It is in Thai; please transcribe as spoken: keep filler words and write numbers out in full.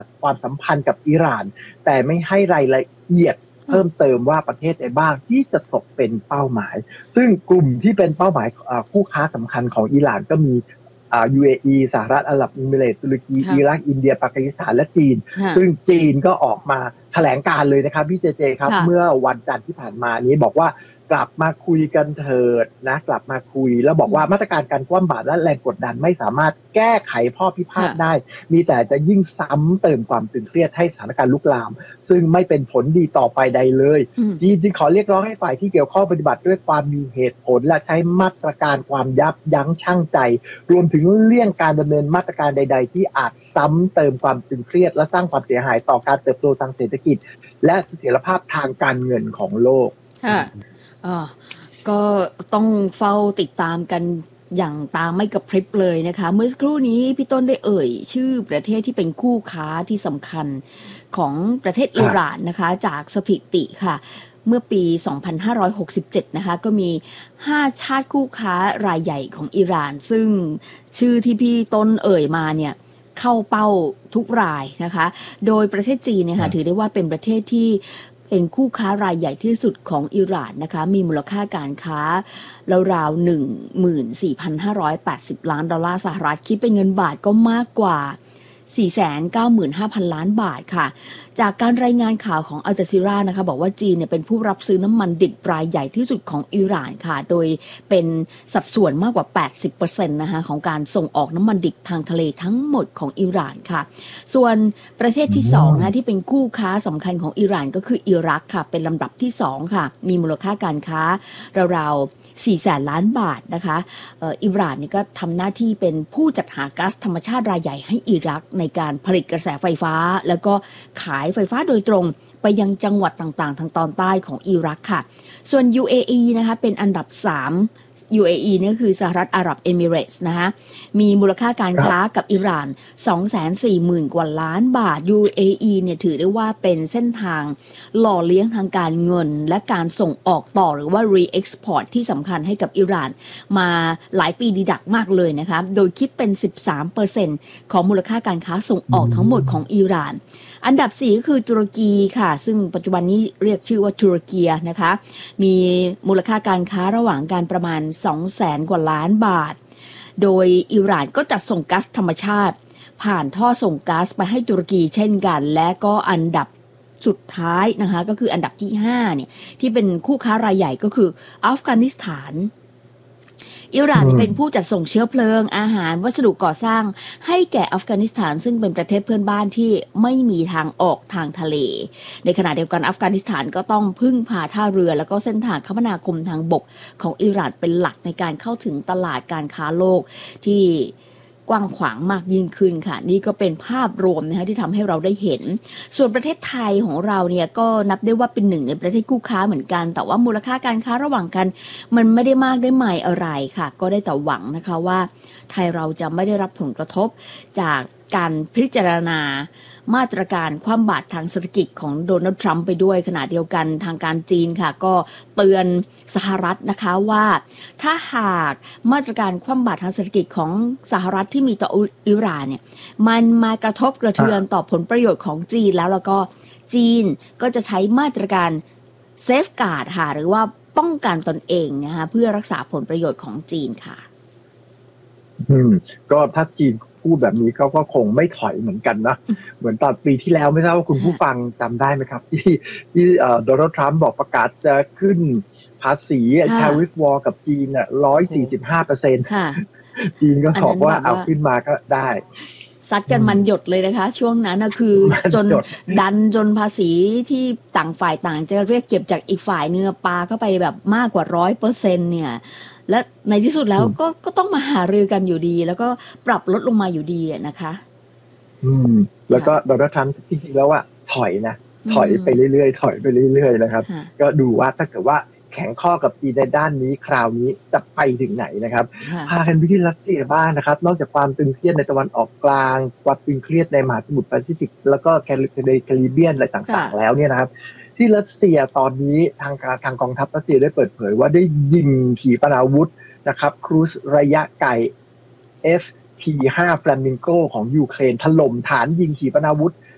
ความสัมพันธ์กับอิหร่านแต่ไม่ให้รายละเอียดเพิ่มเติมว่าประเทศใดบ้างที่จะตกเป็นเป้าหมายซึ่งกลุ่มที่เป็นเป้าหมายคู่ค้าสำคัญของอิหร่านก็มียู เอ อี สหรัฐอาหรับเอมิเรตส์ตุรกีอิรักอินเดียปากีสถานและจีนซึ่งจีนก็ออกมาแถลงการเลยนะครับพี่เจเจครับเมื่อวันจันทร์ที่ผ่านมานี้บอกว่ากลับมาคุยกันเถิดนะกลับมาคุยแล้วบอกว่ามาตรการการคว่ำบาตรและแรงกดดันไม่สามารถแก้ไขข้อพิพาทได้มีแต่จะยิ่งซ้ำเติมความตึงเครียดให้สถานการณ์ลุกลามซึ่งไม่เป็นผลดีต่อไปใดเลยจีนจึงขอเรียกร้องให้ฝ่ายที่เกี่ยวข้องปฏิบัติด้วยความมีเหตุผลและใช้มาตรการความยับยั้งชั่งใจรวมถึงเลี่ยงการดำเนินมาตรการใดๆที่อาจซ้ำเติมความตึงเครียดและสร้างความเสียหายต่อการเติบโตทางเศรษฐกิจและเสถียรภาพทางการเงินของโลกค่ะอ๋อก็ต้องเฝ้าติดตามกันอย่างตาไม่กระพริบเลยนะคะเมื่อสักครู่นี้พี่ต้นได้เอ่ยชื่อประเทศที่เป็นคู่ค้าที่สำคัญของประเทศอิหร่านนะคะจากสถิติค่ะเมื่อปีสองพันห้าร้อยหกสิบเจ็ดนะคะก็มีห้าชาติคู่ค้ารายใหญ่ของอิหร่านซึ่งชื่อที่พี่ต้นเอ่ยมาเนี่ยเข้าเป้าทุกรายนะคะโดยประเทศจีนเนี่ยค่ะถือได้ว่าเป็นประเทศที่เป็นคู่ค้ารายใหญ่ที่สุดของอิหร่านนะคะมีมูลค่าการค้าราวๆ หนึ่งหมื่นสี่พันห้าร้อยแปดสิบ ล้านดอลลาร์สหรัฐคิดเป็นเงินบาทก็มากกว่า สี่แสนเก้าหมื่นห้าพัน ล้านบาทค่ะจากการรายงานข่าวของอัลจาซีรานะคะบอกว่าจีนเนี่ยเป็นผู้รับซื้อน้ำมันดิบรายใหญ่ที่สุดของอิหร่านค่ะโดยเป็นสัดส่วนมากกว่า แปดสิบเปอร์เซ็นต์ นะคะของการส่งออกน้ำมันดิบทางทะเลทั้งหมดของอิหร่านค่ะส่วนประเทศที่สองนะที่เป็นคู่ค้าสำคัญของอิหร่านก็คืออิรักค่ะเป็นลำดับที่สองค่ะมีมูลค่าการค้าราวๆสี่แสนล้านบาทนะคะเอ่ออิหร่านนี่ก็ทำหน้าที่เป็นผู้จัดหาก๊าซธรรมชาติรายใหญ่ให้อิรักในการผลิตกระแสไฟฟ้าแล้วก็ขายไฟฟ้าโดยตรงไปยังจังหวัดต่างๆทางตอนใต้ของอิรักค่ะส่วน ยู เอ อี นะคะเป็นอันดับสาม ยู เอ อี นี่คือสหรัฐอาหรับเอมิเรตส์นะคะมีมูลค่าการค้ากับอิหร่าน สองแสนสี่หมื่น กว่าล้านบาท ยู เอ อี เนี่ยถือได้ว่าเป็นเส้นทางหล่อเลี้ยงทางการเงินและการส่งออกต่อหรือว่า re-export ที่สำคัญให้กับอิหร่านมาหลายปีดีดักมากเลยนะคะโดยคิดเป็น สิบสามเปอร์เซ็นต์ ของมูลค่าการค้าส่งออกทั้งหมดของอิหร่านอันดับสี่ก็คือตุรกีค่ะซึ่งปัจจุบันนี้เรียกชื่อว่าตุรกีนะคะมีมูลค่าการค้าระหว่างการประมาณสองแสนกว่าล้านบาทโดยอิหร่านก็จัดส่งก๊าซธรรมชาติผ่านท่อส่งก๊าซไปให้ตุรกีเช่นกันและก็อันดับสุดท้ายนะคะก็คืออันดับที่ห้าเนี่ยที่เป็นคู่ค้ารายใหญ่ก็คืออัฟกานิสถานอิหร่านเป็นผู้จัดส่งเชื้อเพลิงอาหารวัสดุก่อสร้างให้แก่อัฟกานิสถานซึ่งเป็นประเทศเพื่อนบ้านที่ไม่มีทางออกทางทะเลในขณะเดียวกันอัฟกานิสถานก็ต้องพึ่งพาท่าเรือแล้วก็เส้นทางคมนาคมทางบกของอิหร่านเป็นหลักในการเข้าถึงตลาดการค้าโลกที่กว้างขวางมากยิ่งขึ้นค่ะนี่ก็เป็นภาพรวมนะคะที่ทำให้เราได้เห็นส่วนประเทศไทยของเราเนี่ยก็นับได้ว่าเป็นหนึ่งในประเทศคู่ค้าเหมือนกันแต่ว่ามูลค่าการค้าระหว่างกันมันไม่ได้มากได้ใหม่อะไรค่ะก็ได้แต่หวังนะคะว่าไทยเราจะไม่ได้รับผลกระทบจากการพิจารณามาตรการคว่ำบาตรทางเศรษฐกิจของโดนัลด์ทรัมป์ไปด้วยขณะเดียวกันทางการจีนค่ะก็เตือนสหรัฐนะคะว่าถ้าหากมาตรการคว่ำบาตรทางเศรษฐกิจของสหรัฐที่มีต่ออิหร่านเนี่ยมันมากระทบกระเทือนต่อผลประโยชน์ของจีนแล้วแล้วก็จีนก็จะใช้มาตรการเซฟการ์ดค่ะหรือว่าป้องกันตนเองนะคะเพื่อรักษาผลประโยชน์ของจีนค่ะอืมก็ถ้าจีนพูดแบบนี้เขาก็คงไม่ถอยเหมือนกันนะเหมือนตอนปีที่แล้วไม่ทราบว่าคุณผู้ฟังจำได้ไหมครับที่ที่โดนัลด์ทรัมป์บอกประกาศจะขึ้นภาษีทาริฟวอร์กับจีนอ่ะร้อยสี่สิบห้าเปอร์เซ็นต์จีนก็บอกว่าเอาขึ้นมาก็ได้ซัดกันมันหยดเลยนะคะช่วงนั้นนะคือจนดันจนภาษีที่ต่างฝ่ายต่างจะเรียกเก็บจากอีกฝ่ายเนื้อปลาเข้าไปแบบมากกว่าร้อยเปอร์เซ็นต์เนี่ยและในที่สุดแล้วก็ก็ต้องมาหารือกันอยู่ดีแล้วก็ปรับลดลงมาอยู่ดีนะคะอืมแล้วก็โดนัลด์ทรัมป์จริงๆแล้วว่าถอยนะถอยไปเรื่อยๆถอยไปเรื่อยๆนะครับก็ดูว่าถ้าเกิดว่าแข็งข้อกับจีนในด้านนี้คราวนี้จะไปถึงไหนนะครับพากันไปที่รัสเซียบ้างนะครับนอกจากความตึงเครียดในตะวันออกกลางความตึงเครียดในมหาสมุทรแปซิฟิกแล้วก็แคริบเบียนอะไรต่างๆแล้วเนี่ยนะครับที่รัสเซียตอนนี้ทางการทางกองทัพรัสเซียได้เปิดเผยว่าได้ยิงขีปนาวุธนะครับครูซระยะไกล เอฟ ที ห้า Flamingo ของยูเครนถล่มฐานยิงขีปนาวุธ